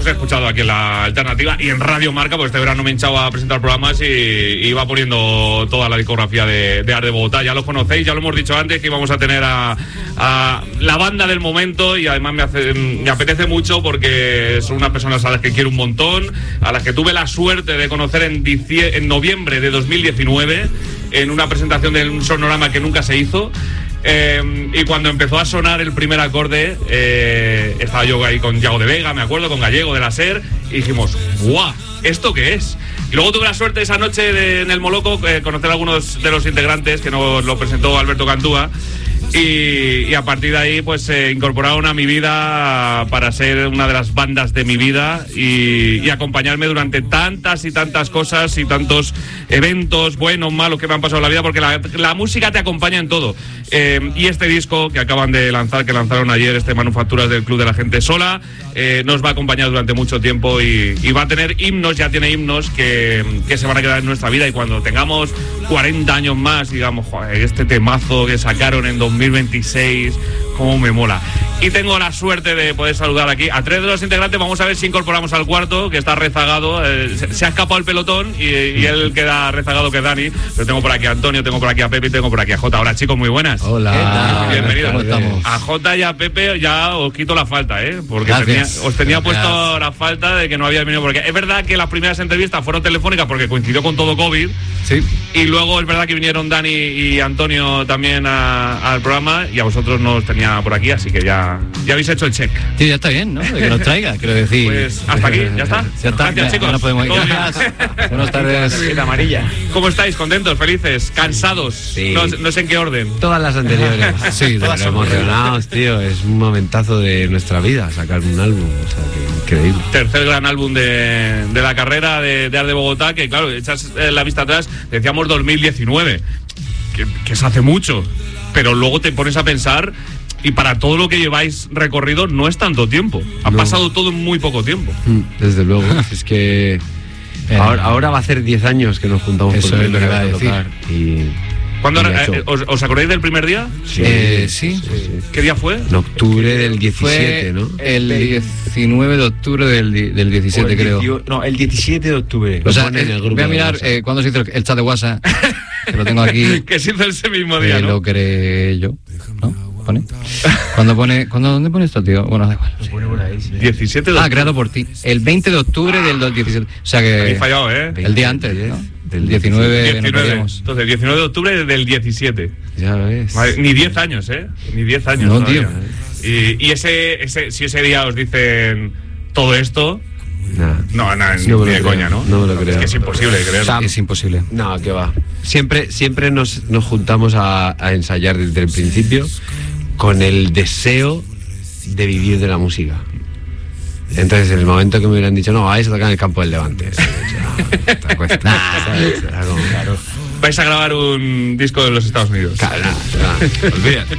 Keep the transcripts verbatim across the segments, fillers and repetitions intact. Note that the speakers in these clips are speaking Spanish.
os he escuchado aquí en la alternativa y en Radio Marca, porque este verano me he hinchado a presentar programas y, y iba poniendo toda la discografía de, de Art de Bogotá. Ya los conocéis, ya lo hemos dicho antes, que íbamos a tener a, a la banda del momento, y además me, hace, me apetece mucho porque son unas personas a las que quiero un montón, a las que tuve la suerte de conocer en, dicie, en noviembre de dos mil diecinueve en una presentación de un sonorama que nunca se hizo. Eh, y cuando empezó a sonar el primer acorde, eh, estaba yo ahí con Yago de Vega, me acuerdo, con Gallego de la SER, y dijimos, ¡guau! ¿Esto qué es? Y luego tuve la suerte esa noche de, en el Moloco, eh, conocer a algunos de los integrantes, que nos lo presentó Alberto Cantúa, y, y a partir de ahí pues se eh, incorporaron a mi vida para ser una de las bandas de mi vida y, y acompañarme durante tantas y tantas cosas y tantos eventos buenos, malos que me han pasado en la vida, porque la, la música te acompaña en todo. Eh, y este disco que acaban de lanzar, que lanzaron ayer, este Manufacturas del Club de la Gente Sola, eh, nos va a acompañar durante mucho tiempo y, y va a tener himnos, ya tiene himnos que, que se van a quedar en nuestra vida, y cuando tengamos cuarenta años más, digamos, joder, este temazo que sacaron en dos mil veintiséis, cómo me mola. Y tengo la suerte de poder saludar aquí a tres de los integrantes. Vamos a ver si incorporamos al cuarto, que está rezagado. Eh, se, se ha escapado el pelotón y, y él queda rezagado, que es Dani. Pero tengo por aquí a Antonio, tengo por aquí a Pepe y tengo por aquí a Jota. Hola, chicos, muy buenas. Hola. Bienvenidos. ¿Cómo estamos? A Jota y a Pepe ya os quito la falta, ¿eh? Porque tenía, os tenía Gracias. puesto la falta de que no había venido. Porque es verdad que las primeras entrevistas fueron telefónicas porque coincidió con todo COVID. Sí. Y luego es verdad que vinieron Dani y Antonio también a, al programa, y a vosotros no os tenía por aquí, así que ya, ya habéis hecho el check. Sí, ya está bien, ¿no? De que nos traiga, quiero decir. Pues hasta aquí, ya está. Ya está. Gracias, ya, chicos. Ya no podemos ir. Gracias. Buenas tardes. Amarilla. ¿Cómo estáis? ¿Contentos? ¿Felices? ¿Cansados? Sí. No, no sé en qué orden. Todas las anteriores. Sí, todas somos emocionados, tío. Es un momentazo de nuestra vida sacar un álbum. O sea, que increíble. Tercer gran álbum de, de la carrera de, de Art de Bogotá, que claro, echas la vista atrás, decíamos dos mil diecinueve, que, que se hace mucho, pero luego te pones a pensar, y para todo lo que lleváis recorrido no es tanto tiempo. Ha no. pasado todo en muy poco tiempo. Desde luego. Es que ahora, ahora va a hacer diez años que nos juntamos. Eso por es lo que va a decir. Y... ¿Cuándo, eh, os, ¿Os acordáis del primer día? Sí, eh, sí. sí, sí. ¿Qué día fue? En octubre del diecisiete, fue ¿no? El diecinueve de octubre del, del diecisiete, creo. dieciocho, no, el diecisiete de octubre. O sea, en el grupo voy a mirar eh, cuándo se hizo el, el chat de WhatsApp, que lo tengo aquí. Que se hizo ese mismo día, eh, ¿no? Lo creé yo, ¿no? ¿Pone? ¿Cuándo pone, cuándo, ¿Dónde pone esto, tío? Bueno, da igual. Lo pone por ahí, sí. diecisiete de Ah, creado por ti. El veinte de octubre del diecisiete. O sea que... Habéis fallado, ¿eh? El día antes, ¿no? Del diecinueve. diecinueve. Entonces, diecinueve de octubre del diecisiete. Ya ves. Vale, ni diez años, ¿eh? Ni diez años. No, todavía. tío. Y, y ese, ese, si ese día os dicen todo esto... Nah. No, no, ni, no ni de creo, coña, ¿no? No me lo creo. Es que es imposible creer. Sam, es imposible. No, que va. Siempre, siempre nos, nos juntamos a, a ensayar desde el principio con el deseo de vivir de la música. Entonces, en el momento que me hubieran dicho, no, vais a tocar en el campo del Levante. Esta cuesta, ¿sabes? Era como, claro. Vais a grabar un disco de los Estados Unidos. Claro, nada, olvídate.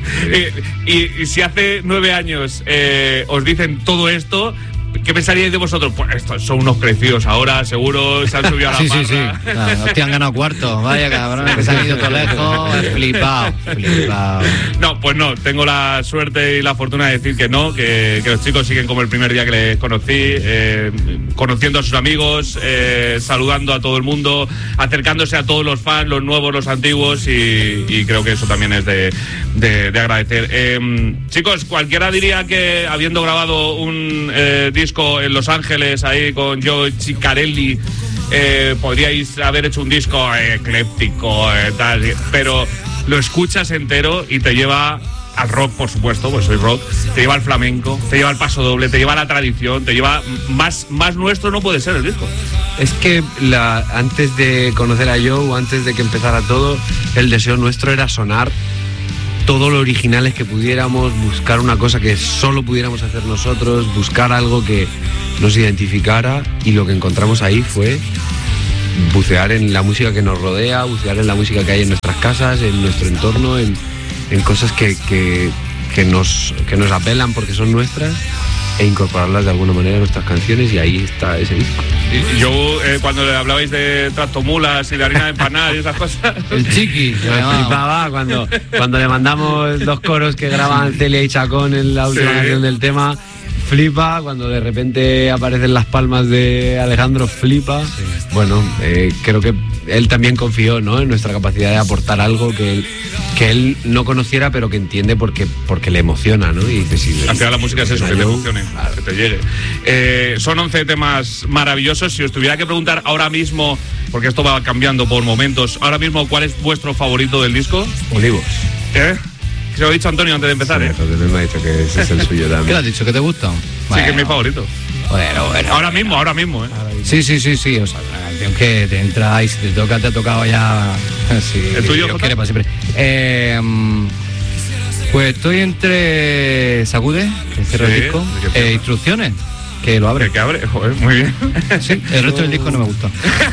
y, y, y si hace nueve años eh, os dicen todo esto, ¿qué pensaríais de vosotros? Pues estos son unos crecidos ahora, seguro, se han subido a la sí, barra. Sí, sí, claro, hostia, han ganado cuarto. Vaya cabrones, que se han ido todo lejos. Flipado, flipado. No, pues no, tengo la suerte y la fortuna de decir que no, que, que los chicos siguen como el primer día que les conocí, eh, conociendo a sus amigos, eh, saludando a todo el mundo, acercándose a todos los fans, los nuevos, los antiguos, y, y creo que eso también es de, de, de agradecer. Eh, chicos, cualquiera diría que habiendo grabado un eh, disco en Los Ángeles ahí con Joe Ciccarelli, eh, podríais haber hecho un disco eh, ecléptico, eh, tal, pero lo escuchas entero y te lleva al rock, por supuesto, pues soy rock, te lleva al flamenco, te lleva al paso doble, te lleva a la tradición, te lleva más, más nuestro no puede ser el disco. Es que la, antes de conocer a Joe, antes de que empezara todo, el deseo nuestro era sonar todo lo originales que pudiéramos, buscar una cosa que solo pudiéramos hacer nosotros, buscar algo que nos identificara, y lo que encontramos ahí fue bucear en la música que nos rodea, bucear en la música que hay en nuestras casas, en nuestro entorno, en, en cosas que, que, que, nos, que nos apelan porque son nuestras, e incorporarlas de alguna manera a nuestras canciones, y ahí está ese disco. Y yo, eh, cuando le hablabais de tractomulas y de harina de empanada y esas cosas... El chiqui. Yo me flipaba cuando, cuando le mandamos los coros que graban Celia y Chacón en la última sí. canción del tema. flipa, cuando de repente aparecen las palmas de Alejandro, flipa. Sí. Bueno, eh, creo que él también confió, ¿no?, en nuestra capacidad de aportar algo que él, que él no conociera, pero que entiende porque, porque le emociona, ¿no? Y dice, sí, al final la música es eso, que te emocione, claro, que te llegue. Eh, son once temas maravillosos. Si os tuviera que preguntar ahora mismo, porque esto va cambiando por momentos, ahora mismo, ¿cuál es vuestro favorito del disco? Olivos. ¿Eh? Se lo ha dicho Antonio antes de empezar, sí, ¿eh? Entonces me ha dicho que ese es el suyo también. ¿Qué le has dicho? ¿Que te gusta? Sí, Bueno. que es mi favorito. Bueno, bueno. Ahora mismo, ahora mismo, ¿eh? Sí, sí, sí, sí. O sea, una canción que te entra y si te toca, te ha tocado ya. Sí, ¿El tuyo, Dios quiere para siempre. Eh, pues estoy entre Sacude, que cierra Sí, el disco, ¿de qué e Instrucciones, que lo abre. ¿De qué abre? Joder, muy bien. Sí, el resto del disco no me gusta.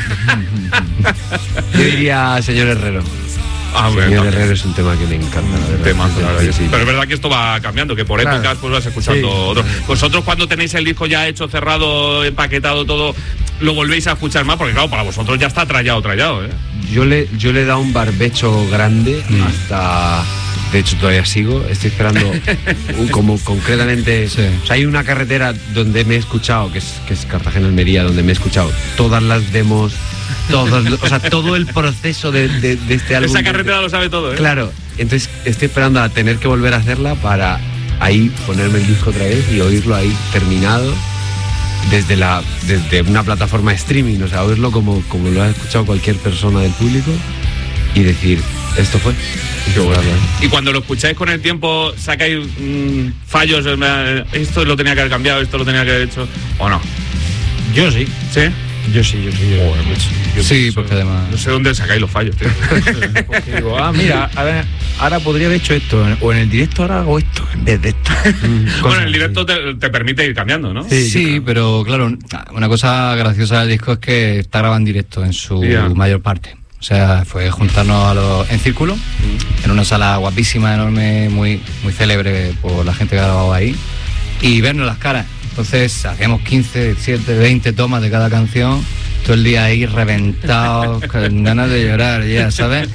Yo diría Señor Herrero. Ah, bueno, Señor también. Herrero es un tema que me encanta, la verdad. Temazo, la verdad que sí. Sí. Pero es verdad que esto va cambiando, que por Claro. épocas pues vas escuchando Sí. otro. Vosotros cuando tenéis el disco ya hecho, cerrado, empaquetado, todo, lo volvéis a escuchar más, porque claro, para vosotros ya está trallado, trallado, ¿eh? Yo le, yo le he dado un barbecho grande Mm. hasta... De hecho, todavía sigo. Estoy esperando un- como concretamente... Sí. O sea, hay una carretera donde me he escuchado, que es, que es Cartagena-Almería, donde me he escuchado todas las demos, todos, o sea, todo el proceso de, de, de este álbum. Esa carretera lo sabe todo, ¿eh? Claro. Entonces estoy esperando a tener que volver a hacerla para ahí ponerme el disco otra vez y oírlo ahí terminado desde la desde una plataforma de streaming, o sea, oírlo como, como lo ha escuchado cualquier persona del público y decir, esto fue. Qué bueno. Y cuando lo escucháis con el tiempo, sacáis mmm, fallos, eh, esto lo tenía que haber cambiado, esto lo tenía que haber hecho, ¿o no? Yo sí. ¿Sí? Yo sí, yo sí. Yo, Joder, pues, yo Sí, no sé- porque además- No sé dónde sacáis los fallos, tío. porque digo, ah, mira, ahora, ahora podría haber hecho esto, o en el directo ahora hago esto en vez de esto. Bueno, el directo te, te permite ir cambiando, ¿no? Sí, sí, pero claro, una cosa graciosa del disco es que está grabado en directo en su Yeah. mayor parte. O sea, fue juntarnos a los, en círculo, en una sala guapísima, enorme, muy, muy célebre por la gente que ha grabado ahí, y vernos las caras. Entonces hacíamos quince, diecisiete, veinte tomas de cada canción, todo el día ahí reventados, con ganas de llorar, ya, ¿sabes?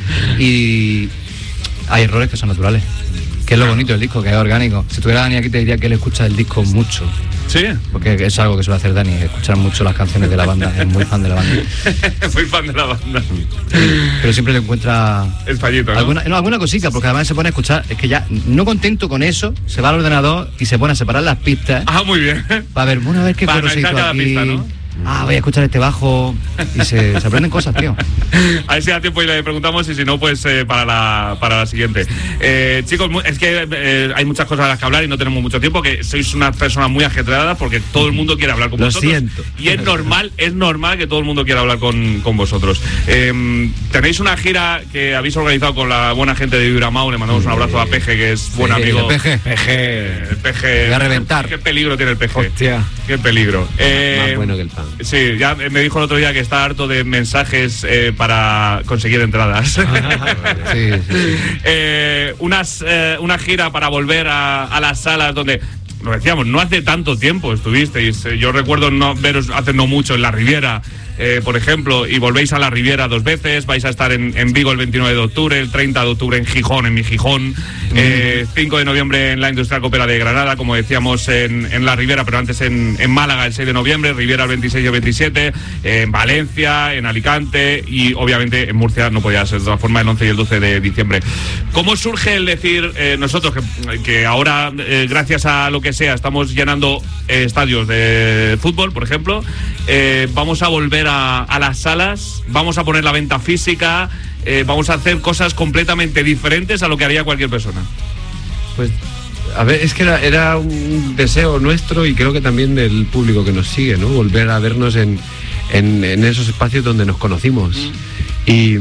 Y hay errores que son naturales, que es lo bonito del disco, que es orgánico. Si tuviera Dani aquí te diría que él escucha el disco mucho, Sí. porque es algo que suele hacer Dani, escuchar mucho las canciones de la banda, es muy fan de la banda. Muy fan de la banda. Pero siempre le encuentra El fallito, ¿no? alguna, no, alguna cosita, porque además se pone a escuchar, es que ya no contento con eso, se va al ordenador y se pone a separar las pistas Ah, muy bien. para ver, bueno, a ver qué Para coro se hizo analizar cada aquí. pista, ¿no? Ah, voy a escuchar este bajo y se, se aprenden cosas, tío. A ver si da tiempo y le preguntamos, y si no, pues eh, para, la, para la siguiente. Eh, chicos, mu- es que eh, hay muchas cosas de las que hablar y no tenemos mucho tiempo, que sois unas personas muy ajetreadas porque todo el mundo quiere hablar con Lo vosotros. siento. Y es normal, es normal que todo el mundo quiera hablar con, con vosotros. Eh, tenéis una gira que habéis organizado con la buena gente de Vibramau, le mandamos un abrazo a Peje, que es buen Sí, amigo. Peje. Peje. El Peje. Voy a reventar. Qué peligro tiene el Peje. Hostia. Qué peligro. Eh, Más bueno que el pan. Sí, ya me dijo el otro día que está harto de mensajes eh, para conseguir entradas. Sí, sí, sí. Eh, unas, eh, una gira para volver a, a las salas donde, lo decíamos, no hace tanto tiempo estuvisteis. Eh, Yo recuerdo no veros hace no mucho en la Riviera, eh, por ejemplo, y volvéis a la Riviera dos veces. Vais a estar en, en Vigo el veintinueve de octubre, el treinta de octubre en Gijón, en mi Gijón, eh, cinco de noviembre en la Industrial Copera de Granada, como decíamos, en, en la Riviera, pero antes en, en Málaga el seis de noviembre, Riviera el veintiséis y el veintisiete, eh, en Valencia, en Alicante y obviamente en Murcia, no podía ser de otra forma, el once y el doce de diciembre. ¿Cómo surge el decir, eh, nosotros que, que ahora, eh, gracias a lo que sea, estamos llenando eh, estadios de fútbol, por ejemplo, eh, vamos a volver a, a las salas, vamos a poner la venta física, eh, vamos a hacer cosas completamente diferentes a lo que haría cualquier persona? Pues, a ver, es que era, era un deseo nuestro y creo que también del público que nos sigue, ¿no? Volver a vernos en, en, en esos espacios donde nos conocimos. Mm. Y,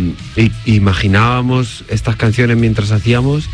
y imaginábamos estas canciones mientras hacíamos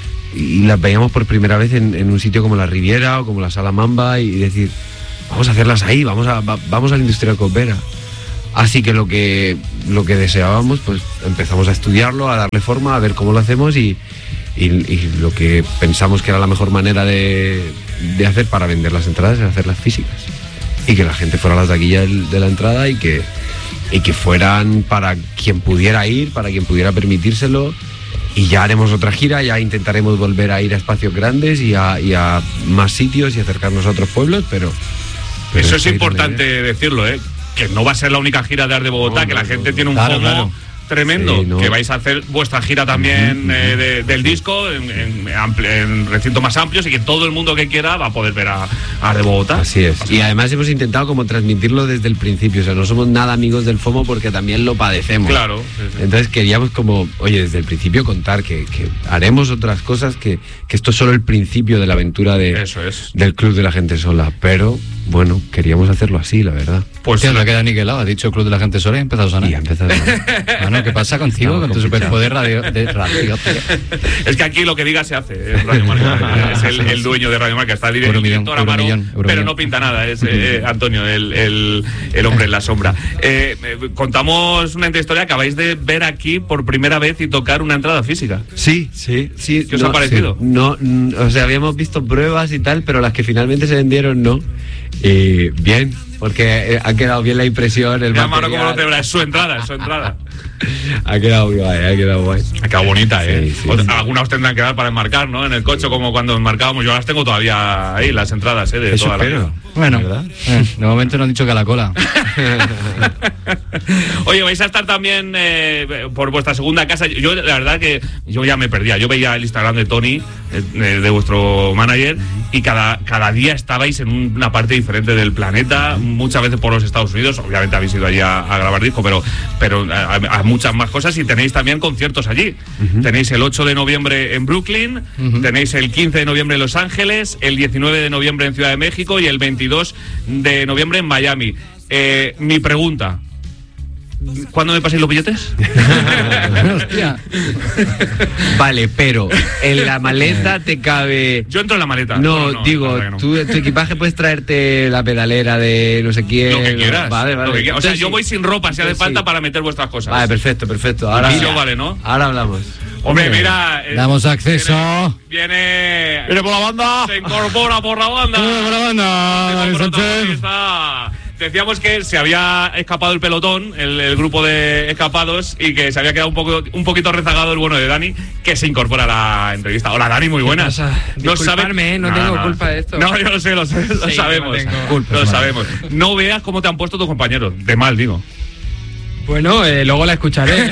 y las veíamos por primera vez en, en un sitio como la Riviera o como la Sala Mamba y decir, vamos a hacerlas ahí, vamos a, va, vamos a la Industrial Copera. Así que lo que lo que deseábamos, pues empezamos a estudiarlo, a darle forma, a ver cómo lo hacemos y, y, y lo que pensamos que era la mejor manera de, de hacer para vender las entradas es hacerlas físicas. Y que la gente fuera a las taquillas de la entrada y que, y que fueran para quien pudiera ir, para quien pudiera permitírselo y ya haremos otra gira, ya intentaremos volver a ir a espacios grandes y a, y a más sitios y acercarnos a otros pueblos, pero... pero Eso es estoy importante también, ¿eh? decirlo, ¿eh? Que no va a ser la única gira de Art de Bogotá, No, que la no, gente no, tiene un claro, FOMO claro. tremendo, Sí, no. que vais a hacer vuestra gira también eh, de- del disco en, en, ampli- en recintos más amplios y que todo el mundo que quiera va a poder ver a, a Art de Bogotá. Así es. Y además hemos intentado como transmitirlo desde el principio, o sea, no somos nada amigos del FOMO porque también lo padecemos. Claro. sí, sí. Entonces queríamos como, oye, desde el principio contar que, que haremos otras cosas, que, que esto es solo el principio de la aventura de, Eso es. del Club de la Gente Sola, pero bueno, queríamos hacerlo así, la verdad. Pues Hostia, no la- queda niquelado. Ha dicho Club de la Gente Sola y ha empezado a sonar. Y ha empezado a- Bueno, ¿qué pasa contigo, No, con tu complicado. superpoder radio, de radio? tío? es que aquí lo que diga se hace. Es Radio Marca. Es el, el dueño de Radio Marca. Está el Euromillón, director Amaro, Euromillón, pero Euromillón. no pinta nada. Es eh, Antonio, el, el, el hombre en la sombra. Eh, eh, contamos una historia. Acabáis de ver aquí por primera vez y tocar una entrada física. Sí, sí, sí. ¿Qué os ha parecido? sí. No, mm, o sea, habíamos visto pruebas y tal, pero las que finalmente se vendieron no. Y bien, porque eh, ha quedado bien la impresión, el Ya, Amaro, material. como lo celebra. Es su entrada, es su entrada. Ha quedado guay, ha quedado guay. Ha quedado bonita, ¿eh? Sí, sí, Ot- sí. Algunas os tendrán que dar para enmarcar, ¿no? En el coche, como cuando enmarcábamos. Yo las tengo todavía ahí, las entradas, ¿eh? De Eso toda la espero. vida. Bueno, ¿Verdad? eh, de momento no han dicho que a la cola. Oye, vais a estar también eh, por vuestra segunda casa. Yo, la verdad que yo ya me perdía. Yo veía el Instagram de Tony, eh, de vuestro manager, y cada, cada día estabais en una parte diferente del planeta, muchas veces por los Estados Unidos. Obviamente habéis ido allí a, a grabar disco, pero, pero a, a muchas más cosas, y tenéis también conciertos allí. Tenéis el ocho de noviembre en Brooklyn, Ujú. tenéis el quince de noviembre en Los Ángeles, el diecinueve de noviembre en Ciudad de México y el veintidós de noviembre en Miami. Eh, mi pregunta: ¿cuándo me paséis los billetes? Hostia. Vale, pero en la maleta te cabe... Yo entro en la maleta. No, Bueno, digo, la verdad que no. tú, tu equipaje puedes traerte la pedalera de no sé quién. Lo que quieras. Vale, vale. lo que quieras. O sea, Entonces yo sí. voy sin ropa si hace Entonces falta sí. para meter vuestras cosas. Vale, perfecto, perfecto. Ahora, Y yo vale, ¿no? Ahora hablamos. Hombre, mira. eh, Damos acceso. Viene. Viene por la banda. Se incorpora por la banda. Viene por la banda, Como Dani Sánchez. protagonista. Decíamos que se había escapado el pelotón, el, el grupo de escapados, y que se había quedado un poco un poquito rezagado el bueno de Dani, que se incorpora a la entrevista. Hola, Dani, muy buenas. pasa? Disculparme, ¿eh? No tengo culpa de esto. No, yo lo sé, lo, sé, lo Sí, sabemos. que no tengo. Culpa, lo vale. sabemos. No veas cómo te han puesto tus compañeros. De mal, digo. Bueno, eh, luego la escucharé.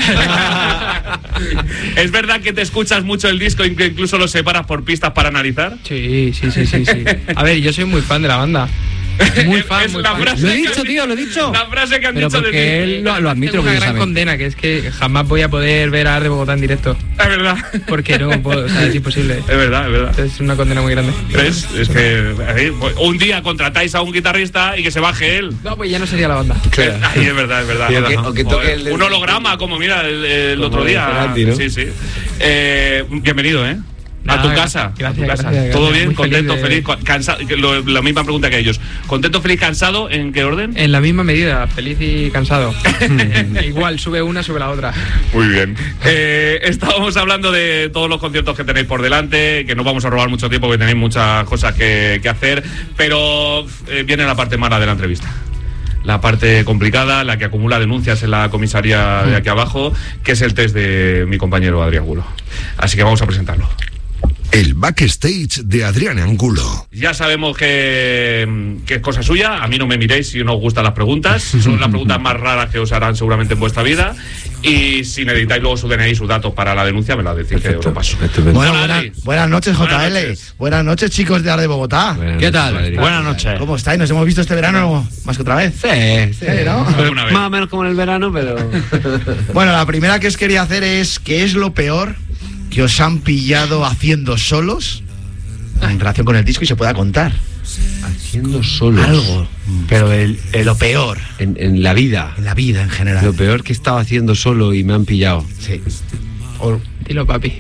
¿Es verdad que te escuchas mucho el disco y que incluso lo separas por pistas para analizar? Sí, sí, sí, sí, sí. A ver, yo soy muy fan de la banda. Muy fan, Es muy la fan. frase Lo he que dicho, han- tío, lo he dicho. La frase que han Pero dicho de porque ti. él lo, lo admite Tengo una gran orgullosamente. condena, que es que jamás voy a poder ver a Art de Bogotá en directo. Es verdad. Porque no puedo, o sea, es imposible. Es verdad, es verdad. Es una condena muy grande. ¿Ves? Es que eh, un día contratáis a un guitarrista y que se baje él. No, pues ya no sería la banda. Ay, es verdad, es verdad. Sí, o que- o que toque Joder, el- un holograma, como mira el, el Como otro el día. Cerati, ¿no? Sí, sí. Eh, bienvenido, ¿eh? A Nada, tu gracias, casa. a tu gracias, casa. gracias, Todo gracias. bien, Muy feliz contento, de- feliz, co- cansado. que lo- La misma pregunta que ellos. ¿Contento, feliz, cansado? ¿En qué orden? En la misma medida, feliz y cansado. Igual, sube una, sube la otra. Muy bien. Eh, estábamos hablando de todos los conciertos que tenéis por delante, que no vamos a robar mucho tiempo porque tenéis muchas cosas que, que hacer, pero eh, viene la parte mala de la entrevista. La parte complicada, la que acumula denuncias en la comisaría de aquí abajo, que es el test de mi compañero Adrián Gulo. Así que vamos a presentarlo. El backstage de Adrián Angulo. Ya sabemos que, que es cosa suya. A mí no me miréis si no os gustan las preguntas. Son las preguntas más raras que os harán seguramente en vuestra vida. Y si necesitáis luego su D N I y sus datos para la denuncia, me las decís que os lo paso. Estupendo. Bueno, Hola, buenas, Adri. buenas noches, J Buenas L. noches. Buenas noches, chicos de Art de Bogotá. Buenas ¿Qué noches, tal? Adri. Buenas noches. ¿Cómo estáis? Nos hemos visto este verano más que otra vez. Sí, sí. Sí, ¿no? Alguna vez. Más o menos como en el verano, pero... Bueno, la primera que os quería hacer es ¿qué es lo peor que os han pillado haciendo solos en relación con el disco y se pueda contar? Haciendo solos. Algo, pero el, el- lo peor En, en la vida. en la vida en general. Lo peor que estaba haciendo solo y me han pillado. Sí. O- Dilo, papi.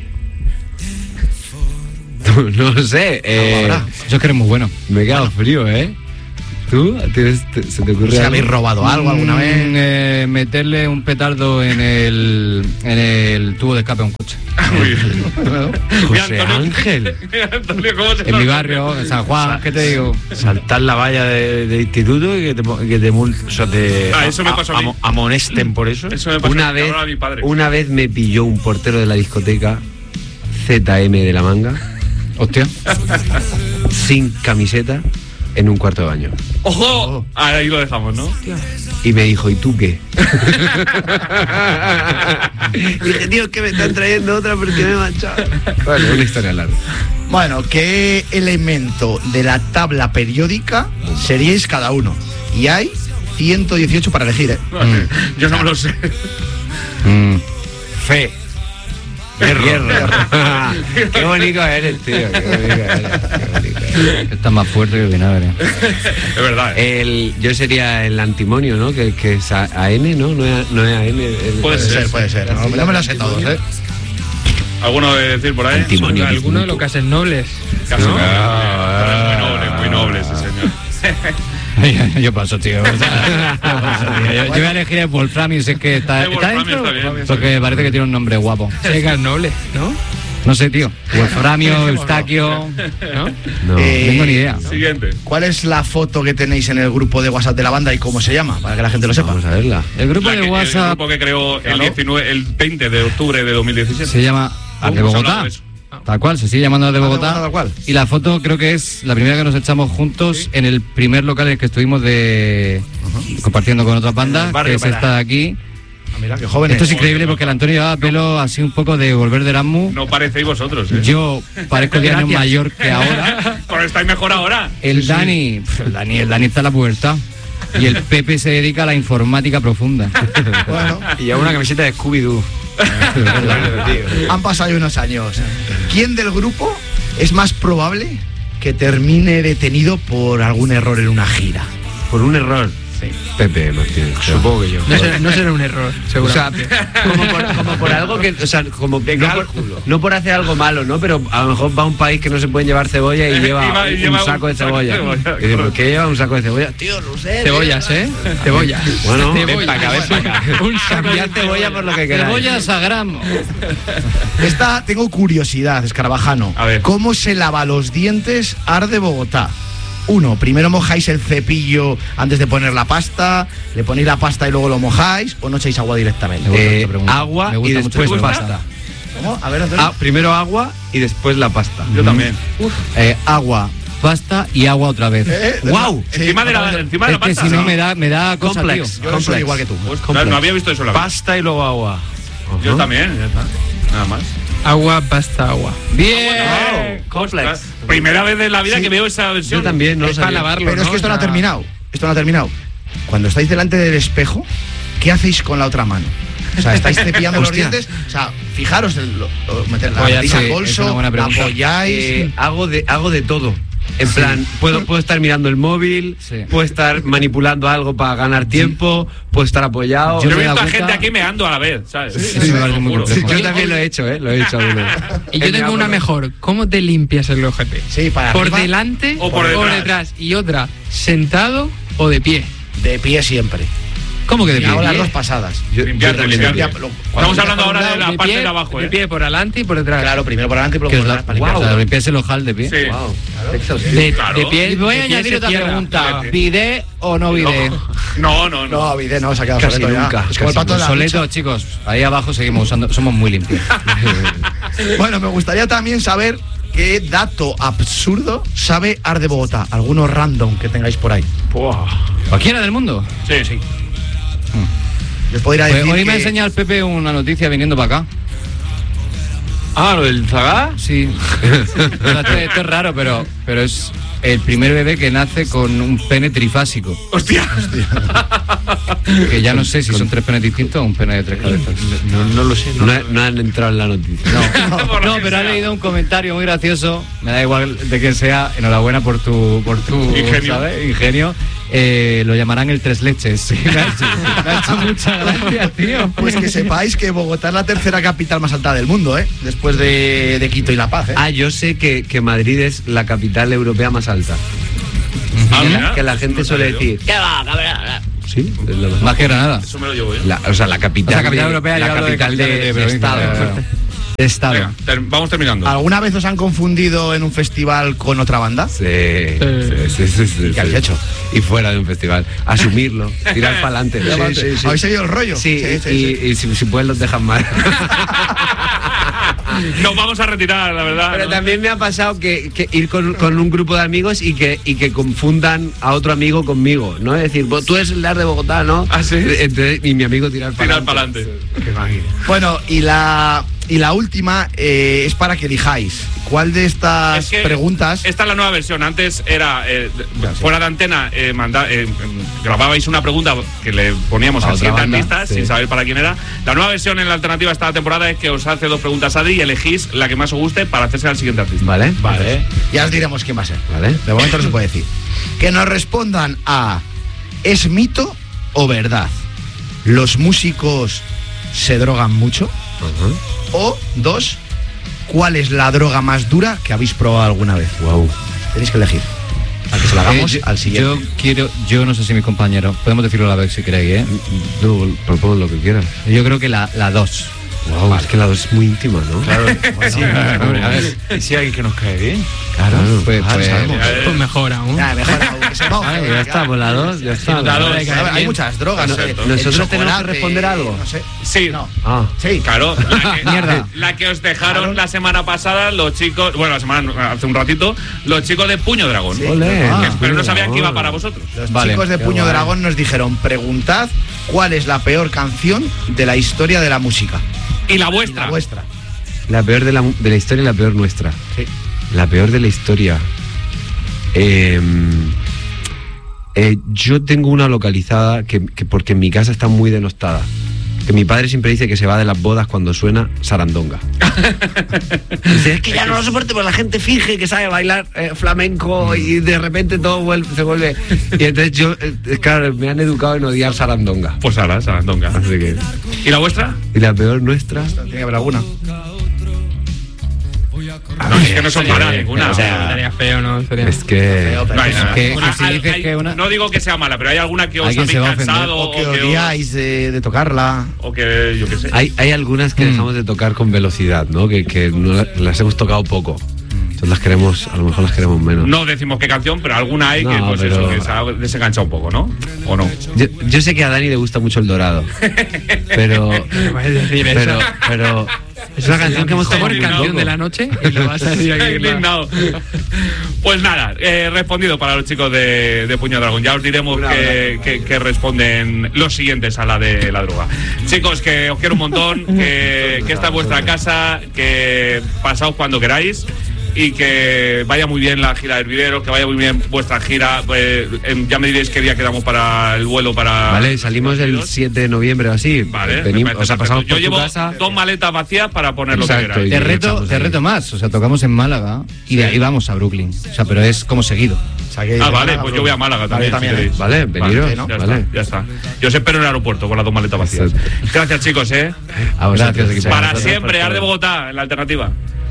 No lo sé. Eh, Algo habrá. Eso es que eres muy bueno. me he quedado frío, ¿eh? ¿Tú? ¿Tienes- te- ¿Se te ocurre si algo? habéis robado algo alguna Mm, vez. eh, meterle un petardo en el, en el tubo de escape a un coche. Muy bien. Mira, José Antonio. Ángel. Mira, Antonio, ¿cómo se En mi barrio, en San Juan, ¿qué te digo? Saltar la valla de, de instituto y que te, po- que te, mul- o sea, te Ah, eso me pasó a mí. amo- amonesten por eso. Eso me pasó Una a mí, vez, ahora a mi padre. una vez me pilló un portero de la discoteca Z M de la manga, Hostia. sin camiseta, en un cuarto de baño. ¡Ojo! Ahí lo dejamos, ¿no? Y me dijo, ¿y tú qué? Dije, tío, que me están trayendo otra porque me he manchado. Bueno, una historia larga. Bueno, ¿qué elemento de la tabla periódica seríais cada uno? Y hay ciento dieciocho para elegir, ¿eh? Mm. Yo no me lo sé. Mm. Fe. Hierro. Qué bonito eres, tío. Qué bonito eres. Qué bonito eres. Está más fuerte que el vinagre. Es verdad, ¿eh? El, yo sería el antimonio, ¿no? Que, que es a, A N, ¿no? No es, no es A N. El, Puede Puede ser, puede ser. No, no me lo sé todos, ¿eh? ¿Alguno de decir por ahí? Antimonio. Alguno de los cases nobles. Casi ¿No? Ah, muy noble, muy noble, sí, señor. yo, yo paso, tío. O sea, yo, paso, tío. Yo, yo voy a elegir el Wolfram y sé que está, El está Wolframio dentro. está bien, Porque parece que tiene un nombre guapo. Secas nobles, ¿no? No sé, tío. Wolframio, Eustaquio. ¿No? No. Eh, No tengo ni idea. Siguiente. ¿Cuál es la foto que tenéis en el grupo de WhatsApp de la banda y cómo se llama? Para que la gente lo sepa. Vamos a verla. El grupo La de que- El WhatsApp grupo que creó el, Claro. diecinueve, el veinte de octubre de dos mil diecisiete. se llama Ar de Hemos hablado Bogotá. de eso. Tal cual, se sigue llamando Ar de Ar de Bogotá. Bogotá, tal cual. Y la foto creo que es la primera que nos echamos juntos en el primer local en el que estuvimos de compartiendo con otras bandas, barrio, que es para. esta de aquí. Ah, mira, qué jóvenes. Esto es increíble porque el Antonio llevaba pelo así un poco de volver de Erasmus. No parecéis vosotros, ¿eh? Yo parezco diez años Gracias. mayor que ahora. Pero estáis mejor ahora. El Dani, pf, el Dani, el Dani está en la pubertad. Y el Pepe se dedica a la informática profunda. Bueno, Y a una camiseta de Scooby-Doo. han pasado ya unos años. ¿Quién del grupo es más probable que termine detenido por algún error en una gira? Por un error. Pepe Martínez. Supongo que yo. No será, no será un error, O sea, seguramente. como por, como por algo que, o sea, como no por, no por hacer algo malo, ¿no? Pero a lo mejor va a un país que no se pueden llevar cebolla y lleva, Iba- y un, lleva saco un de saco cebolla. de cebolla, Y dice, ¿por qué lleva un saco de cebolla? Tío, no sé. Cebollas, ¿eh? Cebollas. Bueno, ven Cebollas. para acá, ven para acá. Un saco Cambiar de cebolla por lo que queráis. Cebollas a gramo. Esta tengo curiosidad, Escarabajano. A ver. ¿Cómo se lava los dientes Ar de Bogotá? Uno, primero mojáis el cepillo antes de poner la pasta, le ponéis la pasta y luego lo mojáis, o no echáis agua directamente. Me gusta Eh, esta pregunta. agua Me gusta y mucho después esta pregunta. pasta. ¿Cómo? A ver, Antonio. Ah, primero agua y después la pasta. Yo también. Eh, agua, pasta y agua otra vez. Eh, eh, ¡Guau! sí, Encima de la, otra vez. encima de Es la que pasta. si no me da, me da cosa, Complex. tío. Yo soy igual que tú. Ostras, no había visto eso en la vida. Pasta y luego agua. Yo Ajá. también, ya está. Nada más. Agua, pasta, agua. Bien. Ostras, primera vez en la vida Sí. que veo esa versión. Yo también, no Es para sabía. lavarlo, Pero es ¿no? que esto no O ha sea, terminado. Esto no ha terminado. Cuando estáis delante del espejo, ¿qué hacéis con la otra mano? O sea, estáis cepillando los Hostia. dientes. O sea, fijaros, el, lo, lo- meter la Apoyarse, metéis al es bolso, una buena la pregunta. apoyáis. Eh, hago de hago de todo. En Sí. plan, puedo, puedo estar mirando el móvil, Sí. puedo estar manipulando algo para ganar tiempo, puedo estar apoyado. Yo Yo he me he visto dado a gente cuenta- aquí meando a la vez, ¿sabes? Eso me parece muy Juro. complejo. Yo también lo he hecho, ¿eh? Lo he hecho alguna vez. Y yo tengo una mejor. ¿Cómo te limpias el ojete? Sí, para ¿Por arriba, delante o por detrás. Y otra, ¿sentado o de pie? de pie siempre. ¿Cómo que de Y pie? hago las ¿De dos pie? pasadas. Yo, Limpiar, yo también limpiar. limpio. Lo- Estamos cuando hablando ahora de la de parte pie, de abajo, de ¿eh? pie por adelante y por detrás. Claro, primero por delante y luego Que por es la, detrás para limpiar. o sea, limpiarse el ojal de pie. Sí. Wow. De, Claro. de pie. Y voy a de pie añadir se otra cierra. pregunta. Ah. ¿Bidé o no bidé? No, no, no. No, Vide, no, se ha quedado Casi soleto ya. nunca, Es como el casi pato de la Soleto, ducha. chicos, ahí abajo seguimos usando, somos muy limpios. Bueno, me gustaría también saber qué dato absurdo sabe Ar de Bogotá. Alguno random que tengáis por ahí. ¿Cualquiera del mundo? Sí, sí. Les podría Pues decir hoy me ha que- enseñado el Pepe una noticia viniendo para acá. Ah, lo del Zagá. Sí. O sea, esto, esto es raro, pero, pero es el primer bebé que nace con un pene trifásico. Hostia. Que ya no sé si son tres penes distintos o un pene de tres cabezas. No, no lo sé. No, ha- no han entrado en la noticia. No, no, pero ha leído un comentario muy gracioso. Me da igual de que sea. Enhorabuena por tu, por tu Ingenio. ¿sabes? Ingenio. Eh, lo llamarán el tres leches. Sí, me, ha hecho, me ha hecho mucha gracia, tío. Pues que sepáis que Bogotá es la tercera capital más alta del mundo, ¿eh? Después de, de Quito y La Paz, ¿eh? Ah, yo sé que, que Madrid es la capital europea más alta. Ah, Que la- mira. que la gente No suele sabía yo. decir, ¿qué va, cabrón? Sí, es la más Más que Granada. Eso me lo llevo yo. La- o sea, la O capital, sea, capital de- europea, yo la hablo de capital de, capitales de de provincia, estado. claro. De estado. Venga, ter- vamos terminando. ¿Alguna vez os han confundido en un festival con otra banda? Sí, sí, sí, sí, sí, ¿Qué habéis sí. hecho? Y fuera de un festival. Asumirlo, tirar para adelante. Sí, sí, sí. ¿Habéis seguido el rollo? Sí, sí, sí, y, sí. y si, si puedes los dejas mal. Nos vamos a retirar, la verdad. Pero ¿no? también me ha pasado que, que ir con, con un grupo de amigos y que, y que confundan a otro amigo conmigo, ¿no? Es decir, tú eres el de Ar de Bogotá, ¿no? Ah, sí. Entonces, y mi amigo tirar para Tirar para adelante. Qué máquina. Bueno, y la, y la última eh, es para que elijáis. ¿Cuál de estas Es que preguntas? Esta es la nueva versión. Antes era, eh, Ya, sí. fuera de antena, eh, manda- eh, grababais una pregunta que le poníamos A al otra siguiente banda, artista, sí. sin saber para quién era. La nueva versión en la alternativa esta temporada es que os hace dos preguntas Adri y elegís la que más os guste para hacerse al siguiente artista. ¿Vale? Vale. Ya os diremos quién va a ser. Vale. De momento no se puede decir. Que nos respondan a ¿es mito o verdad? ¿Los músicos se drogan mucho? Ajá. O dos, ¿cuál es la droga más dura que habéis probado alguna vez? Wow. Tenéis que elegir. A que se la hagamos Eh, yo, al siguiente. yo quiero, yo no sé si mis compañeros, podemos decirlo a la vez si queréis, ¿eh? No, propon lo que quieras. Yo creo que la la dos. Wow, es que la dos es muy íntima, ¿no? Claro. Bueno, Sí, a ver. Y si hay alguien que nos cae bien. Claro. Pues, Ah, pues, sabemos. Pues mejor aún. Ya, mejor aún que se moje, Vale, ya está, pues la dos, ya está. La dos. A ver, hay muchas drogas. Perfecto. eh, el ¿Nosotros tenemos que chocolate, responder algo? No sé. Sí. No. Ah. Sí. Claro, la que, Mierda. la que os dejaron Claro. la semana pasada los chicos, bueno, la semana, hace un ratito, los chicos de Puño Dragón. Sí. Ole. Ah, Que- pero no sabían que iba para vosotros. Los Vale. chicos de Qué Puño guay. Dragón nos dijeron, preguntad cuál es la peor canción de la historia de la música. Y la Y vuestra. la vuestra. La peor de la, de la historia y la peor nuestra. Sí. La peor de la historia. Eh, eh, yo tengo una localizada que, que porque en mi casa está muy denostada. Que mi padre siempre dice que se va de las bodas cuando suena sarandonga. Dice, es que ya no lo soporto, porque la gente finge que sabe bailar eh, flamenco y de repente todo vuelve- se vuelve. Y entonces yo, eh, claro, me han educado en odiar sarandonga. Pues ahora, Sarandonga. Así que. ¿Y la vuestra? Y la peor nuestra. Tiene que haber alguna. No, es que no son malas ninguna. O sea, sería feo, ¿no? Sería... Es que. Feo, pero No, hay eso. nada. que- Ah, que si hay- dices hay- que una- no digo que sea mala, pero hay alguna que os Alguien habéis se va a ofender. cansado O que os- odiáis de, de tocarla. o que yo qué sé. Hay, hay algunas que Mm. dejamos de tocar con velocidad, ¿no? Que, que no la- las hemos tocado poco. Entonces las queremos, a lo mejor las queremos menos. No decimos qué canción, pero alguna hay que No, pues pero- eso, que se ha desenganchado un poco, ¿no? ¿O no? Yo, yo sé que a Dani le gusta mucho El Dorado, pero, puedes decir eso? pero, pero es una canción que hemos tocado Mejor muy canción poco. de la noche y lo vas a decir aquí. Indignado. Pues nada, eh, respondido para los chicos de, de Puño Dragón. Ya os diremos que, que- que responden los siguientes a la de la droga. Chicos, que os quiero un montón, que, que esta es vuestra casa, que pasaos cuando queráis. Y que vaya muy bien la gira del Hervideros, que vaya muy bien vuestra gira. Pues, em, ya me diréis qué día quedamos para el vuelo para. Vale, los salimos el Hervideros. siete de noviembre o así. Vale, me Venimos, parece o sea, perfecto. pasamos Yo por tu llevo casa. dos maletas vacías para poner lo que Exacto, queráis. y- Te reto, echamos te ahí. reto más, o sea, tocamos en Málaga y de ahí vamos a Brooklyn. O sea, pero es como seguido. O sea, que- Ah, vale, pues yo voy a Málaga también. Vale, si queréis. Vale, veniros, ya, vale. está, ya está. Yo os espero en el aeropuerto con las dos maletas vacías. Exacto. Gracias, chicos, ¿eh? A vosotros, Gracias, equipo. a Para vosotros siempre, por Ar de todo. Bogotá, en la alternativa.